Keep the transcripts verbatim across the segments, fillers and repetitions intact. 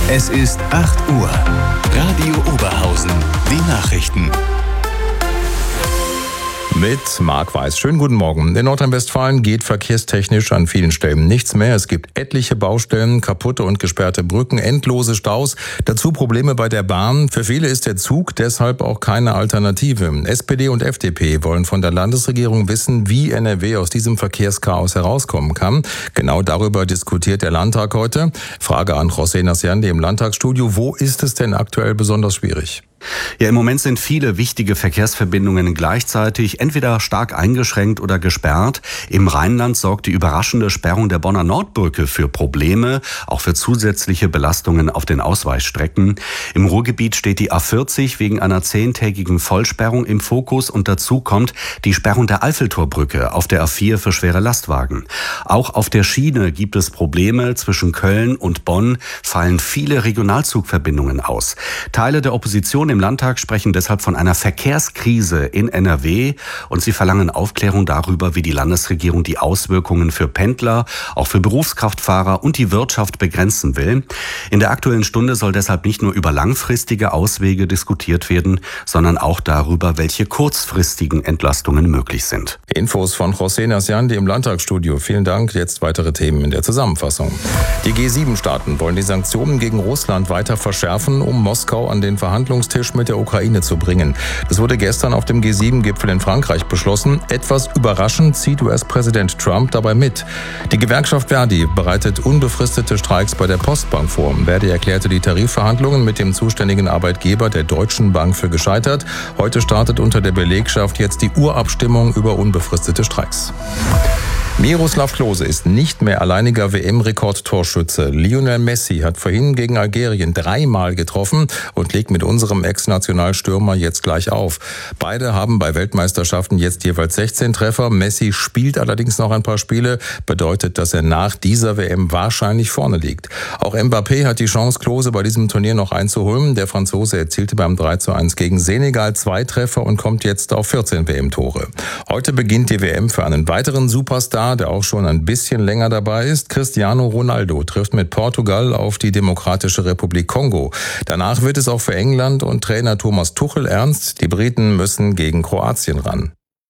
Es ist acht Uhr. Radio Oberhausen. Die Nachrichten. Mit Marc Weiß. Schönen guten Morgen. In Nordrhein-Westfalen geht verkehrstechnisch an vielen Stellen nichts mehr. Es gibt etliche Baustellen, kaputte und gesperrte Brücken, endlose Staus, dazu Probleme bei der Bahn. Für viele ist der Zug deshalb auch keine Alternative. S P D und F D P wollen von der Landesregierung wissen, wie N R W aus diesem Verkehrschaos herauskommen kann. Genau darüber diskutiert der Landtag heute. Frage an José Nasciandi im Landtagsstudio. Wo ist es denn aktuell besonders schwierig? Ja, im Moment sind viele wichtige Verkehrsverbindungen gleichzeitig entweder stark eingeschränkt oder gesperrt. Im Rheinland sorgt die überraschende Sperrung der Bonner Nordbrücke für Probleme, auch für zusätzliche Belastungen auf den Ausweichstrecken. Im Ruhrgebiet steht die A vierzig wegen einer zehntägigen Vollsperrung im Fokus und dazu kommt die Sperrung der Eiffeltorbrücke auf der A vier für schwere Lastwagen. Auch auf der Schiene gibt es Probleme. Zwischen Köln und Bonn fallen viele Regionalzugverbindungen aus. Teile der Opposition im Landtag sprechen deshalb von einer Verkehrskrise in N R W und sie verlangen Aufklärung darüber, wie die Landesregierung die Auswirkungen für Pendler, auch für Berufskraftfahrer und die Wirtschaft begrenzen will. In der Aktuellen Stunde soll deshalb nicht nur über langfristige Auswege diskutiert werden, sondern auch darüber, welche kurzfristigen Entlastungen möglich sind. Infos von José Nasciandi im Landtagsstudio. Vielen Dank. Jetzt weitere Themen in der Zusammenfassung. Die G sieben Staaten wollen die Sanktionen gegen Russland weiter verschärfen, um Moskau an den Verhandlungstisch mit der Ukraine zu bringen. Das wurde gestern auf dem G sieben Gipfel in Frankreich beschlossen. Etwas überraschend zieht U S-Präsident Trump dabei mit. Die Gewerkschaft Verdi bereitet unbefristete Streiks bei der Postbank vor. Verdi erklärte die Tarifverhandlungen mit dem zuständigen Arbeitgeber der Deutschen Bank für gescheitert. Heute startet unter der Belegschaft jetzt die Urabstimmung über unbefristete Streiks. Miroslav Klose ist nicht mehr alleiniger W M-Rekordtorschütze. Lionel Messi hat vorhin gegen Algerien dreimal getroffen und legt mit unserem Ex-Nationalstürmer jetzt gleich auf. Beide haben bei Weltmeisterschaften jetzt jeweils sechzehn Treffer. Messi spielt allerdings noch ein paar Spiele, bedeutet, dass er nach dieser W M wahrscheinlich vorne liegt. Auch Mbappé hat die Chance, Klose bei diesem Turnier noch einzuholen. Der Franzose erzielte beim drei zu eins gegen Senegal zwei Treffer und kommt jetzt auf vierzehn W M-Tore. Heute beginnt die W M für einen weiteren Superstar, der auch schon ein bisschen länger dabei ist. Cristiano Ronaldo trifft mit Portugal auf die Demokratische Republik Kongo. Danach wird es auch für England und Trainer Thomas Tuchel ernst. Die Briten müssen gegen Kroatien ran.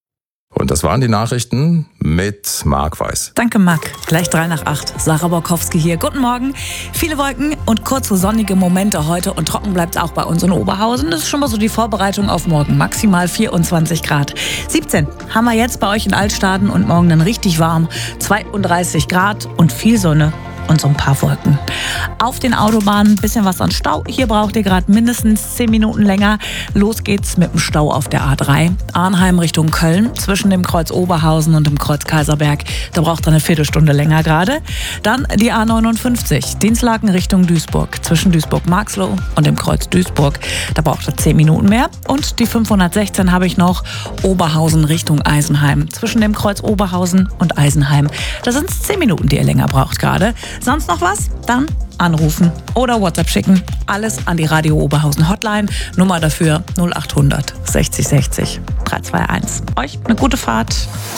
Und das waren die Nachrichten mit Marc Weiß. Danke, Marc. Gleich drei nach acht. Sarah Borkowski hier. Guten Morgen. Viele Wolken und kurze sonnige Momente heute und trocken bleibt es auch bei uns in Oberhausen. Das ist schon mal so die Vorbereitung auf morgen. Maximal vierundzwanzig Grad. siebzehn haben wir jetzt bei euch in Altstaden und morgen dann richtig warm. zweiunddreißig Grad und viel Sonne. Und so ein paar Wolken. Auf den Autobahnen ein bisschen was an Stau. Hier braucht ihr gerade mindestens zehn Minuten länger. Los geht's mit dem Stau auf der A drei. Arnheim Richtung Köln, zwischen dem Kreuz Oberhausen und dem Kreuz Kaiserberg. Da braucht ihr eine Viertelstunde länger gerade. Dann die A neunundfünfzig, Dinslaken Richtung Duisburg. Zwischen Duisburg-Marxloh und dem Kreuz Duisburg. Da braucht ihr zehn Minuten mehr. Und die fünfhundertsechzehn habe ich noch, Oberhausen Richtung Eisenheim. Zwischen dem Kreuz Oberhausen und Eisenheim. Da sind es zehn Minuten, die ihr länger braucht gerade. Sonst noch was? Dann anrufen oder WhatsApp schicken. Alles an die Radio Oberhausen Hotline. Nummer dafür null achthundert sechzig sechzig drei zwei eins. Euch eine gute Fahrt.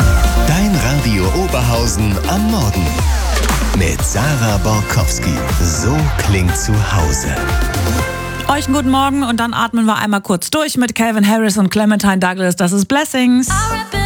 Dein Radio Oberhausen am Morgen. Mit Sarah Borkowski. So klingt zu Hause. Euch einen guten Morgen und dann atmen wir einmal kurz durch mit Calvin Harris und Clementine Douglas. Das ist Blessings.